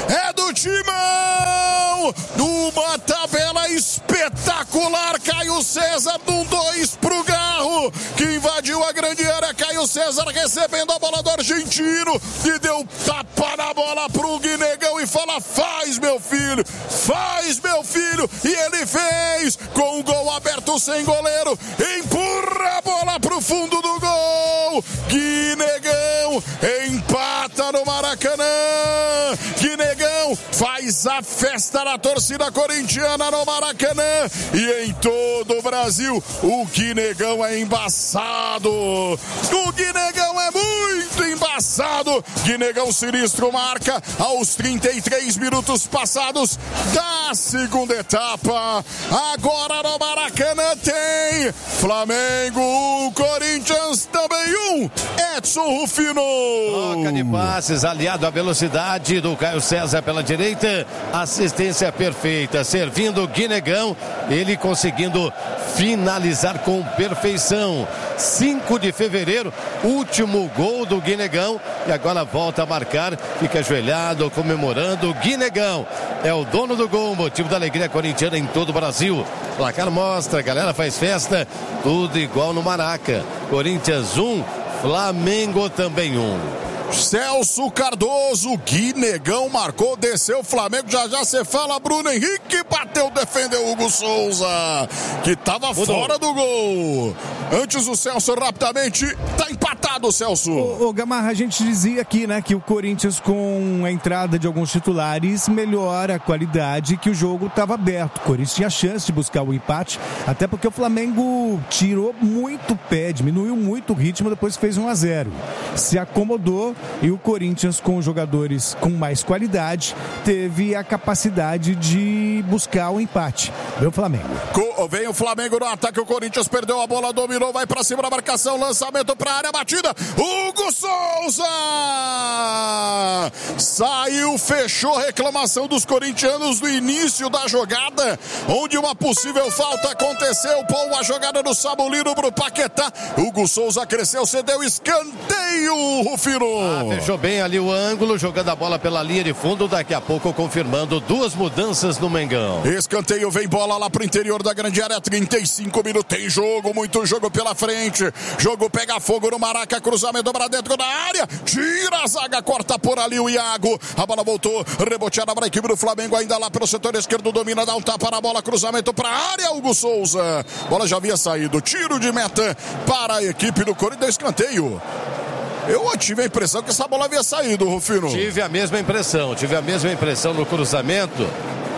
é do Timão. Uma tabela espetacular. Caio César num 2 pro Garro, que invadiu a grande área. Caio César recebendo a bola do argentino e deu tapa na bola pro Guinegão e fala: faz, meu filho, faz, meu filho. E ele fez, com o gol aberto sem goleiro, empurra a bola pro fundo do gol. Guinegão empata no Maracanã. Guinegão faz a festa na torcida corintiana no Maracanã e em todo o Brasil. O Guinegão é embaçado. O Guinegão é muito embaçado. Guinegão sinistro marca aos 33 minutos passados da segunda etapa. Agora no Maracanã tem Flamengo 1, Corinthians também 1. Edson Rufino. Troca de passes, aliado à velocidade do Caio César pela direita. Assistência perfeita, servindo o Guinegão. Ele conseguindo finalizar com perfeição. 5 de fevereiro, último gol do Guinegão. E agora volta a marcar, fica ajoelhado, comemorando. O Guinegão é o dono do gol, motivo da alegria corintiana em todo o Brasil. Placar mostra, a galera faz festa, tudo igual no Maraca. Corinthians 1, Flamengo também 1. Celso Cardoso, Guinegão marcou, desceu o Flamengo, já você fala, Bruno Henrique bateu, defendeu Hugo Souza, que tava fora do gol. Antes o Celso rapidamente, tá empatado, Celso. Ô Gamarra, a gente dizia aqui, né, que o Corinthians com a entrada de alguns titulares melhora a qualidade, que o jogo tava aberto. O Corinthians tinha chance de buscar o empate, até porque o Flamengo tirou muito pé, diminuiu muito o ritmo, depois fez 1-0. Se acomodou e o Corinthians, com jogadores com mais qualidade, teve a capacidade de buscar o empate. Vem o Flamengo. Vem o Flamengo no ataque, o Corinthians perdeu a bola, dominou, vai pra cima da marcação, lançamento pra área, batida, Hugo Souza! Saiu, fechou, reclamação dos corintianos no início da jogada, onde uma possível falta aconteceu, pô, a jogada do Sabulino pro Paquetá, Hugo Souza cresceu, cedeu escanteio, Rufino. Fechou bem ali o ângulo, jogando a bola pela linha de fundo, daqui a pouco confirmando 2 mudanças no Mengão. Escanteio, vem bola lá pro interior da grande área, 35 minutos, tem jogo, muito jogo pela frente, jogo pega fogo no Maraca, cruzamento pra dentro da área, tira a zaga, corta por ali o Iago, a bola voltou, reboteada para a equipe do Flamengo, ainda lá pelo setor esquerdo, domina, dá um tapa na bola, cruzamento pra área, Hugo Souza, bola já havia saído, tiro de meta para a equipe do Corinthians, escanteio. Eu tive a impressão que essa bola havia saído, Rufino. Tive a mesma impressão no cruzamento.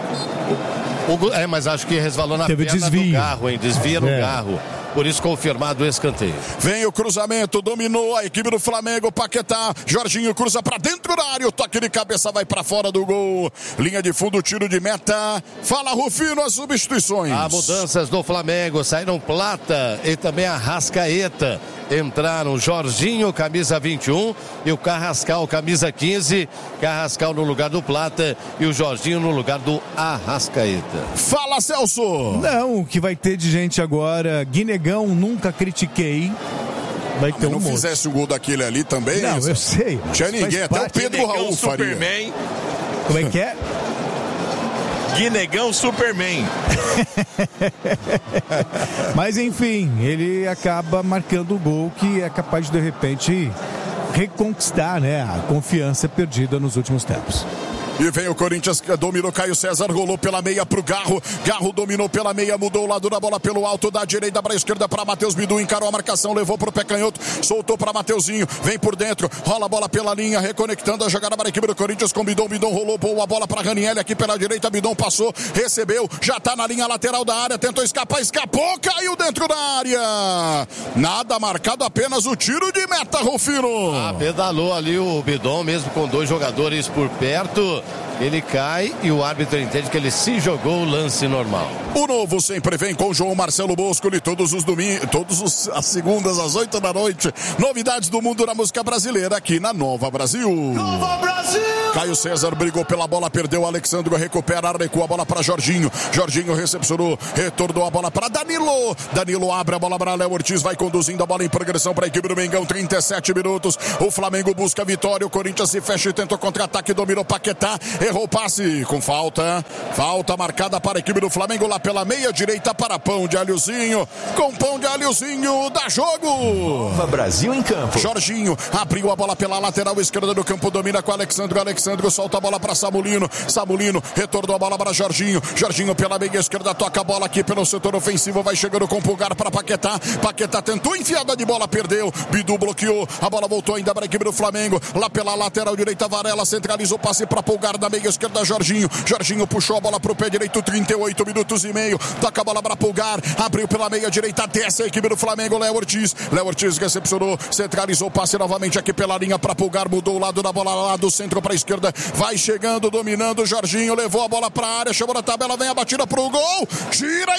Mas acho que resvalou na perna do Garro, hein? Desvia no Garro. Por isso confirmado o escanteio. Vem o cruzamento, dominou a equipe do Flamengo, Paquetá, Jorginho cruza pra dentro da área, o toque de cabeça vai pra fora do gol. Linha de fundo, tiro de meta. Fala, Rufino, as substituições. As mudanças do Flamengo, saíram Plata e também Arrascaeta. Entraram Jorginho, camisa 21, e o Carrascal, camisa 15. Carrascal no lugar do Plata e o Jorginho no lugar do Arrascaeta. Fala, Celso! Não, o que vai ter de gente agora, Guinegão, nunca critiquei. Vai ter não fizesse o gol daquele ali também? Não, eu sei. Tinha ninguém, até o Pedro Raul faria. Superman. Como é que é? Guinegão Superman. Mas enfim, ele acaba marcando o gol que é capaz de repente reconquistar, né, a confiança perdida nos últimos tempos. E vem o Corinthians, dominou Caio César, rolou pela meia pro Garro. Garro dominou pela meia, mudou o lado da bola pelo alto, da direita para a esquerda para Matheus Bidu, encarou a marcação, levou pro pé canhoto, soltou para Mateuzinho, vem por dentro, rola a bola pela linha, reconectando a jogada para a equipe do Corinthians com Bidon. Bidon rolou, boa bola para Ranieri aqui pela direita, Bidon passou, recebeu, já tá na linha lateral da área, tentou escapar, escapou, caiu dentro da área. Nada marcado, apenas o tiro de meta, Rufino. Pedalou ali o Bidon, mesmo com 2 jogadores por perto. Ele cai e o árbitro entende que ele se jogou o lance normal. O novo sempre vem com João Marcelo Boscoli todos os domingos, as segundas às 8 da noite. Novidades do mundo da música brasileira aqui na Nova Brasil. Nova Brasil! Caio César brigou pela bola, perdeu. Alexandre recupera, recua a bola para Jorginho. Jorginho recepcionou, retornou a bola para Danilo. Danilo abre a bola para Léo Ortiz, vai conduzindo a bola em progressão para a equipe do Mengão. 37 minutos. O Flamengo busca a vitória. O Corinthians se fecha e tenta o contra-ataque. Dominou Paquetá. errou o passe com falta. Falta marcada para a equipe do Flamengo lá pela meia direita para Pão de Alhozinho. Com Pão de Alhozinho, dá jogo. Nova Brasil em campo. Jorginho abriu a bola pela lateral esquerda do campo, domina com Alexandro. Alexandro solta a bola para Samulino. Samulino retornou a bola para Jorginho. Jorginho pela meia esquerda, toca a bola aqui pelo setor ofensivo, vai chegando com Pulgar para Paquetá. Paquetá tentou enfiada de bola, perdeu. Bidu bloqueou, a bola voltou ainda para a equipe do Flamengo. Lá pela lateral direita, Varela centralizou o passe para Pulgar da meia esquerda, Jorginho. Jorginho puxou a bola para o pé direito, 38 minutos e meio. Toca a bola para Pulgar, abriu pela meia direita, desce a equipe do Flamengo. Léo Ortiz recepcionou, centralizou o passe novamente aqui pela linha para Pulgar, mudou o lado da bola lá do centro para a esquerda, vai chegando, dominando. Jorginho levou a bola para a área, chamou na tabela, vem a batida pro gol, tira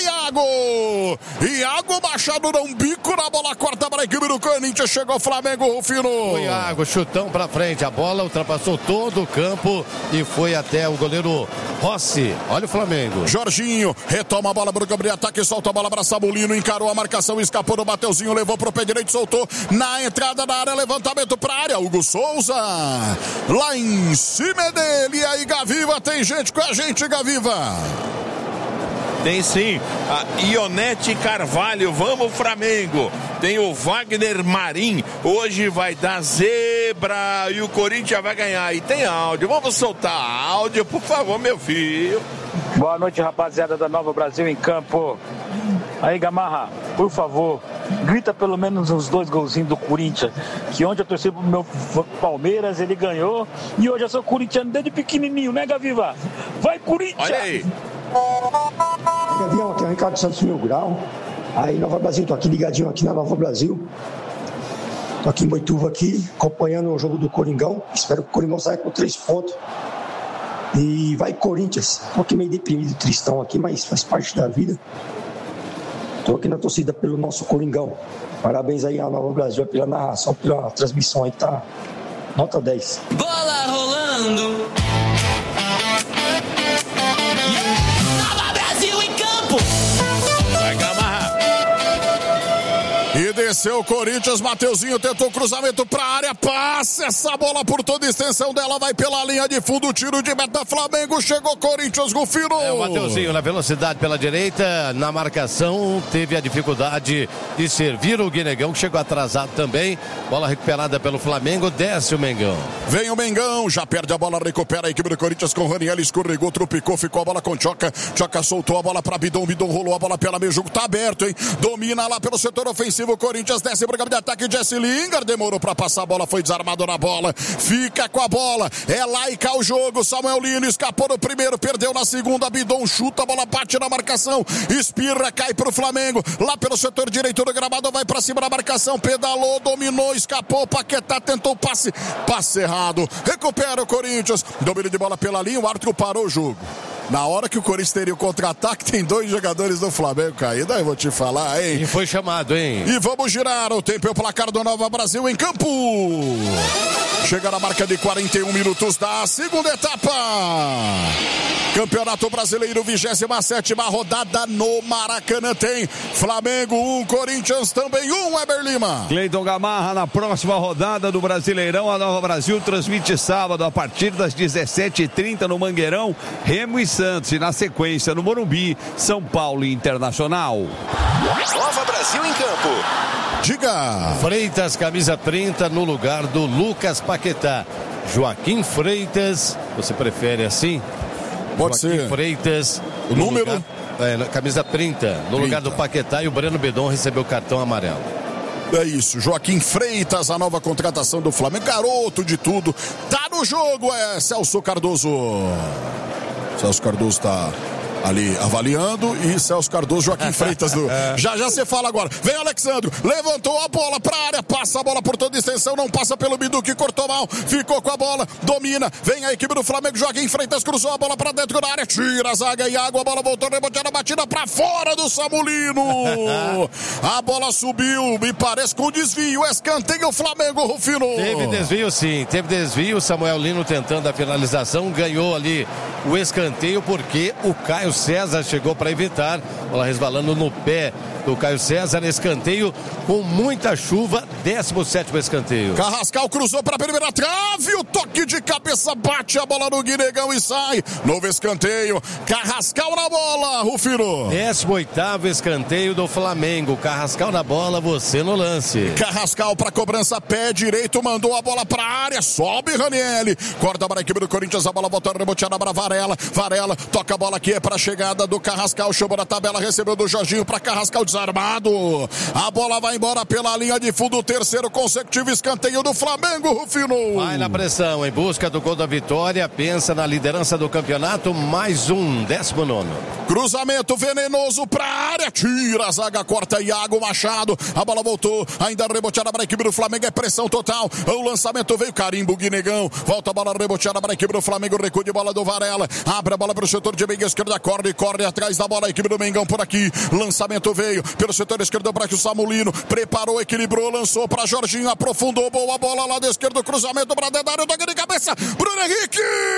Iago Machado dá um bico na bola, corta para a equipe do Corinthians, chegou o Flamengo, Rufino. O Iago, chutão para frente, a bola ultrapassou todo o campo e foi até o goleiro Rossi. Olha o Flamengo. Jorginho retoma a bola para o Gabriel, ataque, solta a bola para Samulino, encarou a marcação, escapou do Mateuzinho, levou para o pé direito, soltou na entrada da área, levantamento para a área, Hugo Souza lá em cima dele. E aí, Gaviva, tem gente com a gente, Gaviva? Tem sim, a Ionete Carvalho, vamos Flamengo. Tem o Wagner Marim, hoje vai dar zebra e o Corinthians vai ganhar. E tem áudio, vamos soltar áudio, por favor, meu filho. Boa noite, rapaziada da Nova Brasil em campo. Aí, Gamarra, por favor, grita pelo menos os 2 golzinhos do Corinthians, que ontem eu torci pro meu Palmeiras, ele ganhou, e hoje eu sou corintiano desde pequenininho, né, Gaviva? Vai, Corinthians! Olha aí. Gavião, aqui é o Ricardo Santos Mil Grau. Aí, Nova Brasil, tô aqui ligadinho aqui na Nova Brasil. Tô aqui em Boituva aqui, acompanhando o jogo do Coringão. Espero que o Coringão saia com 3 pontos. E vai Corinthians. Tô aqui meio deprimido, tristão aqui, mas faz parte da vida. Tô aqui na torcida pelo nosso Coringão. Parabéns aí à Nova Brasil pela narração, pela transmissão aí, tá nota 10. Bola rolando. Nova Brasil em campo. Vai, Gamarra. E desceu o Corinthians, Mateuzinho tentou cruzamento pra área, passa essa bola por toda a extensão dela, vai pela linha de fundo, tiro de meta, Flamengo, chegou Corinthians, Rufino. O Mateuzinho na velocidade pela direita, na marcação, teve a dificuldade de servir o Guinegão, que chegou atrasado também, bola recuperada pelo Flamengo, desce o Mengão. Vem o Mengão, já perde a bola, recupera a equipe do Corinthians com o Raniel, escorregou, tropicou, ficou a bola com Tchoca, Tchoca soltou a bola pra Bidon, Bidon rolou a bola pela meio, o jogo tá aberto, hein, domina lá pelo setor ofensivo, Corinthians desce pro campo de ataque, Jesse Lingard demorou pra passar a bola, foi desarmado na bola, fica com a bola, é lá e cá o jogo, Samuel Lino escapou no primeiro, perdeu na segunda, Bidon chuta, a bola bate na marcação, espirra, cai pro Flamengo, lá pelo setor direito do gramado, vai pra cima da marcação, pedalou, dominou, escapou, Paquetá tentou passe errado, recupera o Corinthians, domínio de bola pela linha, o árbitro parou o jogo. Na hora que o Corinthians teria o contra-ataque, tem 2 jogadores do Flamengo caídos. Aí eu vou te falar, hein? E foi chamado, hein? E vamos girar o tempo e o placar do Nova Brasil em campo. Chega na marca de 41 minutos da segunda etapa. Campeonato Brasileiro, 27ª rodada no Maracanã. Tem Flamengo 1, Corinthians também 1, Weber Lima. Cleiton Gamarra, na próxima rodada do Brasileirão, a Nova Brasil transmite sábado a partir das 17h30 no Mangueirão, Remo e Santos, e na sequência no Morumbi, São Paulo e Internacional. Nova Brasil em campo. Diga. Freitas, camisa 30, no lugar do Lucas Paquetá. Joaquim Freitas, você prefere assim? Pode Joaquim ser. Freitas. O número? Lugar, camisa 30, no lugar do Paquetá, e o Breno Bedon recebeu o cartão amarelo. É isso, Joaquim Freitas, a nova contratação do Flamengo, garoto de tudo, tá no jogo, é Celso Cardoso. Celso Cardoso tá ali avaliando, e Celso Cardoso, Joaquim Freitas já você fala agora, vem Alexandro, levantou a bola pra área, passa a bola por toda a extensão, não passa pelo Bidu, que cortou mal, ficou com a bola, domina, vem a equipe do Flamengo, Joaquim Freitas cruzou a bola pra dentro da área, tira a zaga e água, a bola voltou, reboteada, batida pra fora do Samulino, a bola subiu, me parece com desvio, escanteio o Flamengo, Rufino. Teve desvio sim, teve desvio, Samuel Lino tentando a finalização, ganhou ali o escanteio porque o Caio César chegou para evitar, bola resvalando no pé do Caio César. Escanteio com muita chuva, 17º escanteio. Carrascal cruzou para a primeira trave, o toque de cabeça bate a bola no Guinegão e sai. Novo escanteio, Carrascal na bola, Rufino. 18º escanteio do Flamengo. Carrascal na bola, você no lance. Carrascal para cobrança, pé direito, mandou a bola para a área, sobe Ranieri, corta para a equipe do Corinthians, a bola volta reboteada para Varela, toca a bola aqui, é para a chegada do Carrascal, chamou na tabela, recebeu do Jorginho para Carrascal, desarmado, a bola vai embora pela linha de fundo, terceiro consecutivo escanteio do Flamengo, Rufino. Vai na pressão, em busca do gol da vitória, pensa na liderança do campeonato, mais um, 19º. Cruzamento venenoso para a área, tira a zaga, corta Iago Machado, a bola voltou, ainda reboteada para a equipe do Flamengo, é pressão total, o lançamento veio, carimbo Guinegão, volta a bola reboteada para a equipe do Flamengo, recuo de bola do Varela, abre a bola para o setor de meia esquerda, corre atrás da bola, a equipe do Mengão por aqui, lançamento veio pelo setor esquerdo para que o Samulino preparou, equilibrou, lançou para Jorginho, aprofundou, boa bola lá da esquerda, cruzamento para Dedário, toque de cabeça, Bruno Henrique!